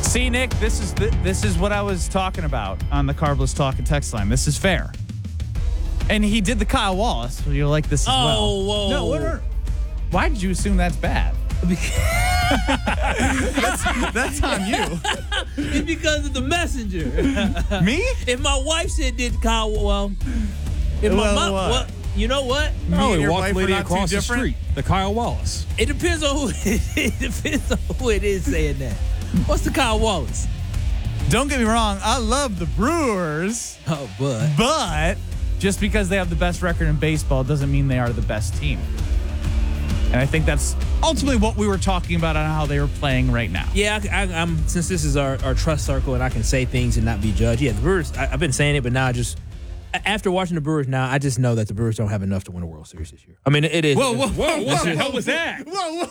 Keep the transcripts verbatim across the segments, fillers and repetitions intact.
See, Nick, this is the, this is what I was talking about on the Carbless Talk and text line. This is fair. And he did the Kyle Wallace, so you'll like this as oh, well. Oh, whoa. No, what are, why did you assume that's bad? that's, that's on you. It's because of the messenger. Me? If my wife said did Kyle, well, if my Well, mom, what? well, you know what? Me Oh, and he your walked wife were lady not too across the different? street. The Kyle Wallace. It depends on who it, it depends on who it is saying that. What's the Kyle Wallace? Don't get me wrong, I love the Brewers, Oh, but but just because they have the best record in baseball doesn't mean they are the best team. And I think that's ultimately what we were talking about on how they were playing right now. yeah, I, I, I'm since this is our, our trust circle and I can say things and not be judged. Yeah, the Brewers. I, I've been saying it, but now I just after watching the Brewers now, I just know that the Brewers don't have enough to win a World Series this year. I mean, it is. Whoa, whoa, whoa, That's what the it. hell was that? Whoa,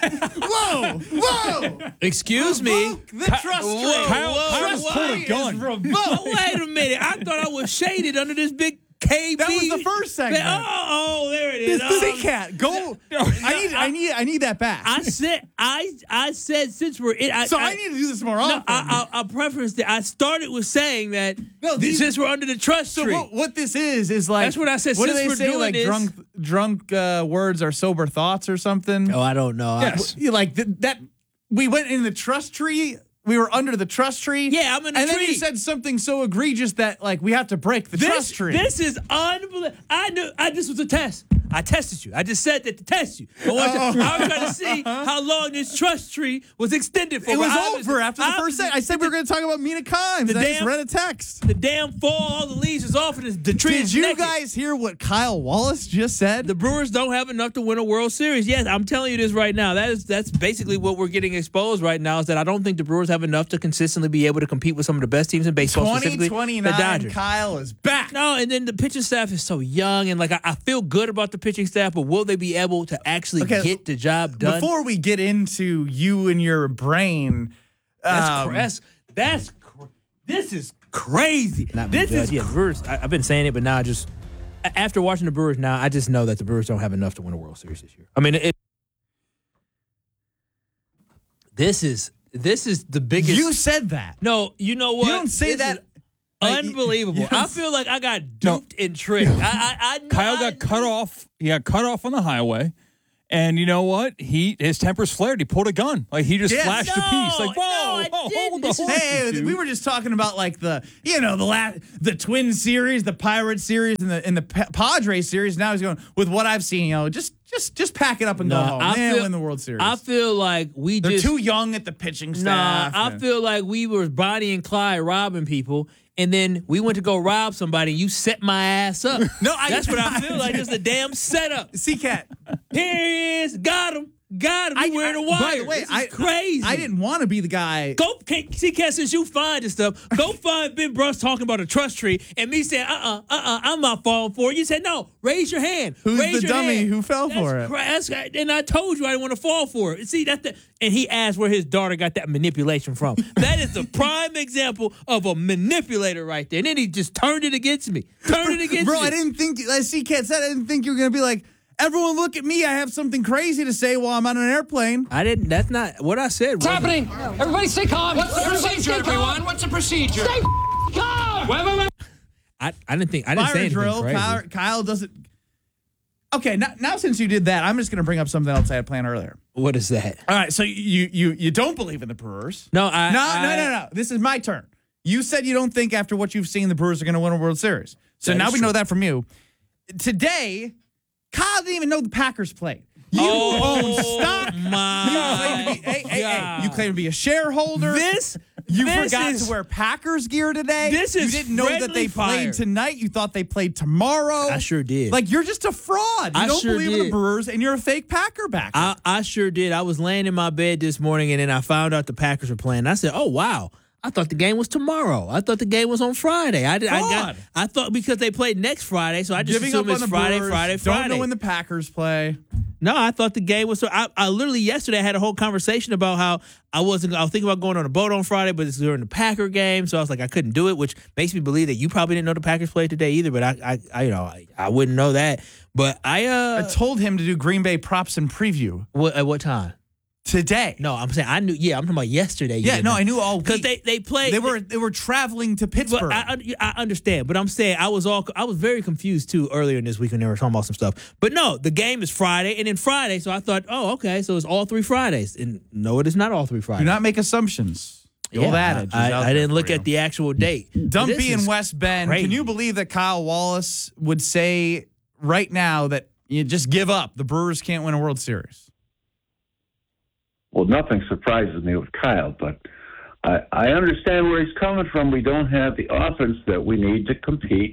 whoa, whoa, whoa! Excuse me. The trust Whoa, trade. Kyle- whoa, Kyle's whoa, pulled a gun. Oh, wait a minute. I thought I was shaded under this big K B. That was the first segment. Oh, oh, there it is. This Um, C Cat, go! I need, I need, I need that back. I said, I, I said, since we're in, I, so I, need to do this more often. No, I, I, I preferenced it. I started with saying that No, these- since we're under the trust so tree. what, what this is is like. That's what I said, What do since they we're say? doing Like this- drunk, drunk uh, words are sober thoughts or something. Oh, I don't know. Yes. You like th- that. We went in the trust tree. We were under the trust tree. Yeah, I'm in the and tree. then you said something so egregious that like we have to break the This, trust tree. this is unbelievable. I knew I, this was a test. I tested you. I just said that to test you. I, want you, I was trying to see how long this trust tree was extended for. it was I over after the first set. I said we were going to talk about Mina Kimes. The and I just damn- read a text. The damn fall, all the leaves is off, and the tree Did is you naked. guys hear what Kyle Wallace just said? The Brewers don't have enough to win a World Series. Yes, I'm telling you this right now. That is that's basically what we're getting exposed right now. Is that I don't think the Brewers have enough to consistently be able to compete with some of the best teams in baseball. twenty Specifically, the twenty-nine. Dodgers. Kyle is back. No, and then the pitching staff is so young, and like I, I feel good about the pitching staff, but will they be able to actually Okay, get the job done? Before we get into you and your brain, That's um, cra- that's that's cr- this is crazy. Not This being is judged. yeah. The Brewers. I, I've been saying it, but now I just a- after watching the Brewers now, I just know that the Brewers don't have enough to win a World Series this year. I mean, it, this is this is the biggest. you said that. no, you know what? You don't say This that. is like, Unbelievable. you I don't- feel like I got duped and tricked. I, I, I knew- Kyle I got cut knew- off. He got cut off on the highway. And you know what? He his tempers flared. He pulled a gun. Like he just Yes. flashed a No, piece. Like, no, whoa, I whoa, didn't. hold the This is- horses, Hey, dude. we were just talking about like the, you know, the la- the Twin series, the Pirate series, and the in the Pa- Padres series. Now he's going with what I've seen. You know, just just just pack it up and No, go home. I Man, feel- win the World Series. I feel like we They're just too young at the pitching Nah, staff. I and- feel like we were Bonnie and Clyde robbing people, and then we went to go rob somebody, and you set my ass up. No, I- That's what I feel like. Just a damn setup. C-Cat. Here he is. Got him. Got him. I- You wearing a I- wire. by the way, This is I- crazy. I didn't want to be the guy. Go, see, Cat, since you find this stuff, go find Ben Bruss talking about a trust tree and me saying, uh-uh, uh-uh, I'm not falling for it. You said, no, raise your hand. Who's raise the your dummy hand. who fell That's for it? cra- that's, and I told you I didn't want to fall for it. See, that's the, and he asked where his daughter got that manipulation from. That is the prime example of a manipulator right there. And then he just turned it against me. Turned it against Bro, me. I didn't think, as C-Cat said, I didn't think you were going to be like, everyone look at me. I have something crazy to say while I'm on an airplane. I didn't, that's not what I said. What's happening? Everybody stay calm. What's the procedure, everyone? What's the procedure? Stay calm. Wait, wait, wait. I, I didn't think, I didn't say Fire anything drill. crazy. Kyle, Kyle doesn't. Okay, now, now since you did that, I'm just going to bring up something else I had planned earlier. What is that? All right, so you you you don't believe in the Brewers? No, I. No, I, no, no, no. This is my turn. You said you don't think after what you've seen the Brewers are going to win a World Series. So That now is we know true. that from you. Today, Kyle didn't even know the Packers played. You Oh, own stock. my You claim to be, hey, hey, hey, God. you claim to be a shareholder. This, You this forgot is, to wear Packers gear today. This is You didn't know that friendly they played fire. tonight. You thought they played tomorrow. I sure did. Like, you're just a fraud. You I don't sure believe in the did. Brewers, and you're a fake Packer backer. I, I sure did. I was laying in my bed this morning, and then I found out the Packers were playing. I said, "Oh wow." I thought the game was tomorrow. I thought the game was on Friday. I did. I got. Fraud. I thought because they played next Friday, so I just Giving up assumed on it's the Friday, Brewers. Friday, Friday. Don't know when the Packers play. No, I thought the game was. So I, I literally yesterday I had a whole conversation about how I wasn't. I was thinking about going on a boat on Friday, but it's during the Packer game, so I was like I couldn't do it, which makes me believe that you probably didn't know the Packers played today either. But I, I, I you know, I, I wouldn't know that. But I, uh, I told him to do Green Bay props and preview what, at what time? today. No, I'm saying I knew. Yeah, I'm talking about yesterday. Yeah, no, I knew all because week. they they played. They were they were traveling to Pittsburgh. But I, I understand, but I'm saying I was all I was very confused too earlier in this week when they were talking about some stuff. But no, the game is Friday, and then Friday, so I thought, oh, okay, so it's all three Fridays, and no, it is not all three Fridays. Do not make assumptions. The old adage. I, is out I, I there didn't look for you. at the actual date. Dumpy and West Bend. crazy. Can you believe that Kyle Wallace would say right now that you just give up? The Brewers can't win a World Series. Well, nothing surprises me with Kyle, but I, I understand where he's coming from. We don't have the offense that we need to compete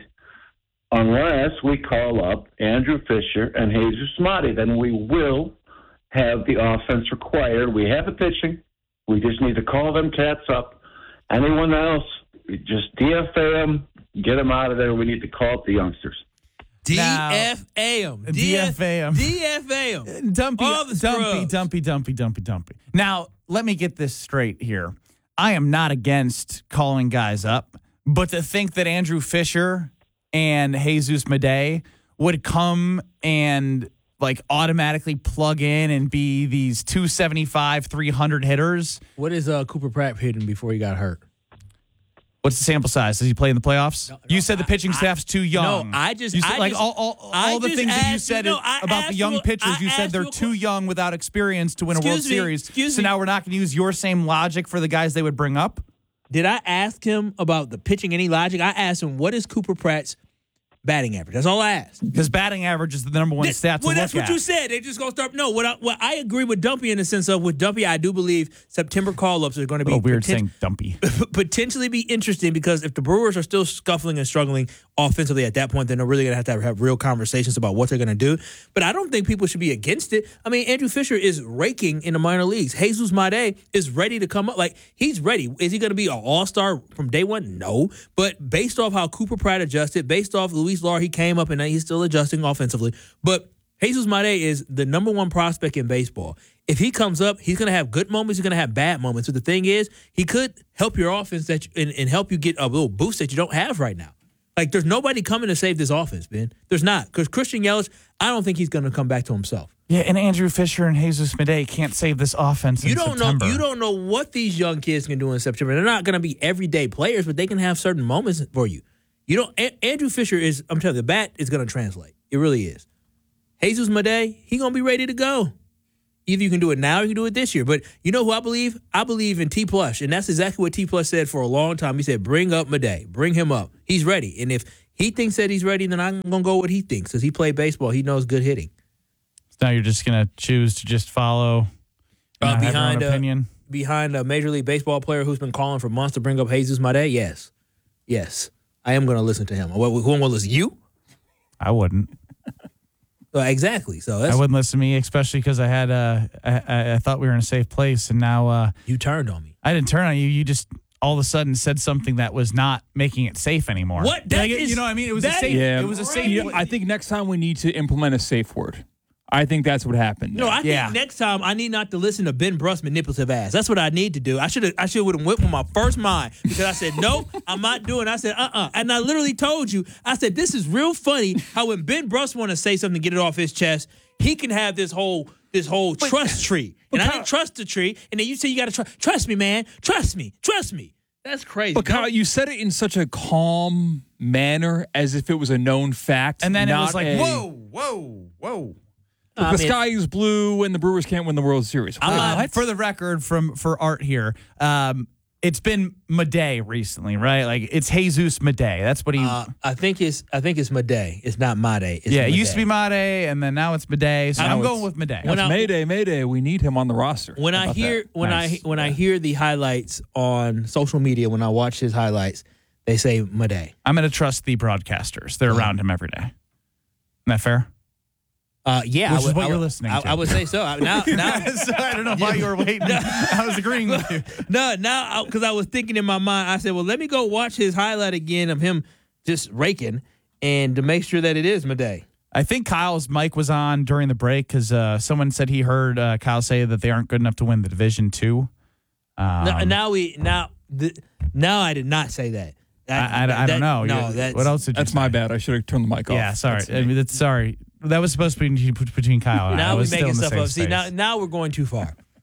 unless we call up Andrew Fisher and Jesus Motti. Then we will have the offense required. We have the pitching. We just need to call them cats up. Anyone else, just D F A them, get them out of there. We need to call up the youngsters. D F A them. D F A them. D F A them. Dumpy, All the dumpy, scrubs. dumpy, dumpy, dumpy, dumpy. Now, let me get this straight here. I am not against calling guys up, but to think that Andrew Fisher and Jesus Madej would come and like automatically plug in and be these two seventy-five, three hundred hitters. What is uh, Cooper Pratt hitting before he got hurt? What's the sample size? Does he play in the playoffs? No, no, you said the pitching I- staff's too young. No, I just you said, I like just, all all, I all the just things that you asked said no, I about the asked young you- pitchers. I You said asked they're you a too que- young without experience to win a World Excuse me, Series. excuse so me. now we're not going to use your same logic for the guys they would bring up. Did I ask him about the pitching any logic? I asked him, what is Cooper Pratt's batting average? That's all I asked. Because batting average is the number one This- stat to well, look that's what at. you said. They just gonna start. No, what I, what I agree with Dumpy in the sense of with Dumpy, I do believe September call-ups are going to be Oh, weird poten- saying dumpy. potentially be interesting because if the Brewers are still scuffling and struggling offensively at that point, then they're really going to have to have, have real conversations about what they're going to do. But I don't think people should be against it. I mean, Andrew Fisher is raking in the minor leagues. Jesus Madej is ready to come up. Like, he's ready. Is he going to be an all-star from day one? No. But based off how Cooper Pratt adjusted, based off Luis Lar, he came up and he's still adjusting offensively. But Jesus Madej is the number one prospect in baseball. If he comes up, he's going to have good moments. He's going to have bad moments. So the thing is, he could help your offense that you, and, and help you get a little boost that you don't have right now. Like, there's nobody coming to save this offense, Ben. There's not. Because Christian Yelich, I don't think he's going to come back to himself. Yeah, and Andrew Fisher and Jesus Madej can't save this offense in You don't September. know. You don't know what these young kids can do in September. They're not going to be everyday players, but they can have certain moments for you. You don't. A- Andrew Fisher is. I'm telling you, the bat is going to translate. It really is. Jesus Madej, he going to be ready to go. Either you can do it now or you can do it this year. But you know who I believe? I believe in T Plush, and that's exactly what T Plush said for a long time. He said, "Bring up Madej, bring him up. He's ready." And if he thinks that he's ready, then I'm gonna go with what he thinks because he played baseball. He knows good hitting. So now you're just going to choose to just follow Uh, not have your own behind a, opinion. behind a Major League Baseball player who's been calling for months to bring up Jesus Madej? Yes. Yes. I am going to listen to him. Who am I going to listen to? You? I wouldn't. Uh, exactly. So that's, I wouldn't listen to me, especially because I had uh, I, I, I thought we were in a safe place, and now uh, you turned on me. I didn't turn on you. You just all of a sudden said something that was not making it safe anymore. What? That Like, is- you know what I mean? It was a that safe. is Yeah, It was a safe. Yeah, I think next time we need to implement a safe word. I think that's what happened. No, I think Yeah. next time I need not to listen to Ben Bruss manipulative ass. That's what I need to do. I should have I should have went with my first mind because I said, no, I'm not doing it. I said, uh-uh. And I literally told you, I said, this is real funny how when Ben Bruss want to say something, get it off his chest, he can have this whole this whole trust tree. And I didn't trust the tree. And then you say you got to trust. Trust me, man. Trust me. Trust me. That's crazy. But Kyle, you said it in such a calm manner as if it was a known fact. and then it not was like, a, whoa, whoa, whoa. The I mean- sky is blue and the Brewers can't win the World Series. Wait, Uh, what? for the record, from for Art here, um, it's been Madej recently, right? Like it's Jesus Madej. That's what he. Uh, I think it's I think it's Madej. It's not Madej. It's yeah, it Madej. used to be Madej, and then now it's Madej. So Now I'm it's- going with Madej. When That's I- Mayday, Mayday. We need him on the roster. When How I about hear that? when Nice. I when I hear the highlights on social media, when I watch his highlights, they say Madej. I'm going to trust the broadcasters. They're around him every day. Isn't that fair? Uh, yeah, Which I is would, what I you're would- listening I, to. I would say so. I- Now, now, So I don't know why you were waiting. I was agreeing with you. no, now because I was thinking in my mind, I said, well, let me go watch his highlight again of him just raking, and to make sure that it is Madej. I think Kyle's mic was on during the break because uh, someone said he heard uh, Kyle say that they aren't good enough to win the division two. Um, now, now we now the, now I did not say that. That- I, I, I that- don't know. No, You- that's what else did you That's say? my bad. I should have turned the mic off. Yeah, sorry. That's I mean, that's sorry. That was supposed to be between Kyle and I. I Now we're was still making in the stuff safe up. See, space. now now we're going too far.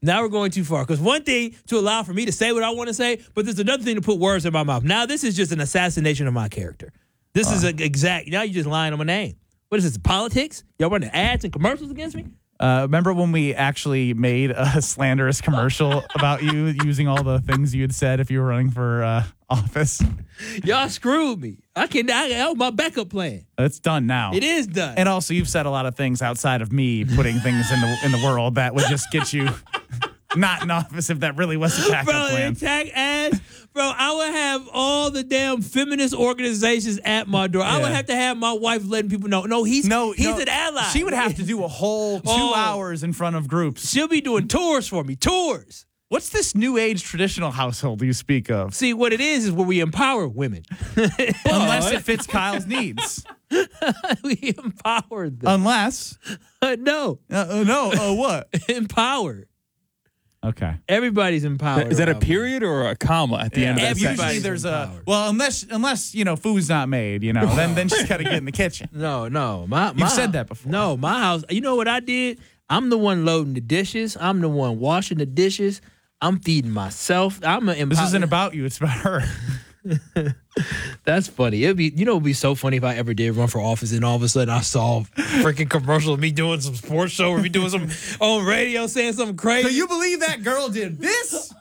Now we're going too far. Because one thing to allow for me to say what I want to say, but there's another thing to put words in my mouth. Now this is just an assassination of my character. This uh. is an exact. Now you're just lying on my name. What is this? Politics? Y'all running ads and commercials against me? Uh, remember when we actually made a slanderous commercial about you using all the things you had said if you were running for uh, office? Y'all screwed me. I can't. I, that was my backup plan. It's done now. It is done. And also, you've said a lot of things outside of me putting things in the in the world that would just get you not in office if that really was a backup Bro, plan. attack ass. Bro, I would have all the damn feminist organizations at my door. I Yeah. would have to have my wife letting people know. No, he's No, he's no, an ally. She would have to do a whole two Oh. hours in front of groups. She'll be doing tours for me. Tours. What's this new age traditional household you speak of? See, what it is is where we empower women. Unless it fits Kyle's needs. We empower them. Unless, Uh, no, uh, uh, no, uh, what? empower. Okay. Everybody's empowered. Is that a around me. period or a comma at the end of that Everybody's sentence? Usually there's a empowered. well, unless unless you know food's not made, you know, then then she's got to get in the kitchen. No, no. My, my You've said that before. No, my house. You know what I did? I'm the one loading the dishes. I'm the one washing the dishes. I'm feeding myself. I'm an This empower- isn't about you; it's about her. That's funny. It'd be, you know, it'd be so funny if I ever did run for office and all of a sudden I saw freaking commercials of me doing some sports show or me doing some on radio saying something crazy. Can you believe that girl did this?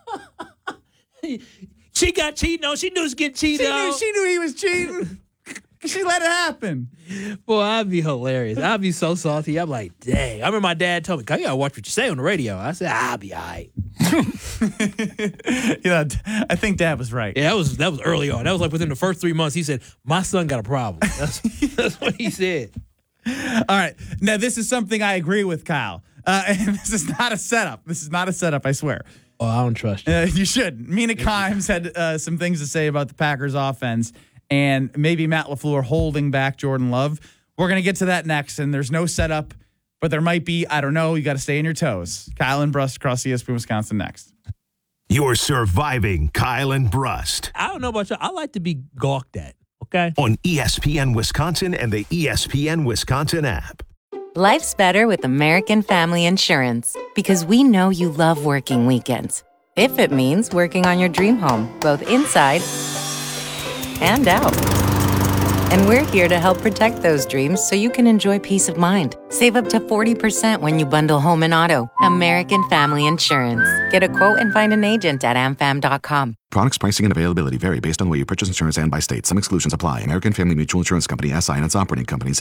She got cheated on. She knew she was getting cheated She on. knew she knew he was cheating. She let it happen. Boy, I'd be hilarious. I'd be so salty. I'm like, dang. I remember my dad told me, "You gotta watch what you say on the radio." I said, "I'll be all right." You know, I think Dad was right. Yeah, that was that was early on. That was like within the first three months. He said, "My son got a problem." That's, that's what he said. All right. Now, this is something I agree with Kyle. Uh, and this is not a setup. This is not a setup, I swear. Oh, I don't trust you. Uh, you should. Mina Kimes had uh, some things to say about the Packers offense and maybe Matt LaFleur holding back Jordan Love. We're going to get to that next, and there's no setup, but there might be. I don't know. You got to stay on your toes. Kyle and Brust across E S P N Wisconsin next. You're surviving Kyle and Brust I don't know about y'all. I like to be gawked at. Okay. on E S P N Wisconsin and the E S P N Wisconsin app. Life's better with American Family Insurance because we know you love working weekends. If it means working on your dream home, both inside and out. And we're here to help protect those dreams so you can enjoy peace of mind. Save up to forty percent when you bundle home and auto. American Family Insurance. Get a quote and find an agent at a m fam dot com. Products, pricing, and availability vary based on where you purchase insurance and by state. Some exclusions apply. American Family Mutual Insurance Company, S I and its operating companies,